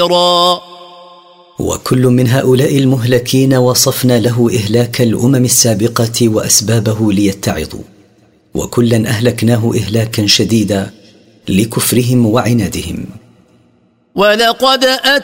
وكل من هؤلاء المهلكين وصفنا له إهلاك الأمم السابقة وأسبابه ليتعظوا، وكلا أهلكناه إهلاكا شديدا لكفرهم وعنادهم. ولقد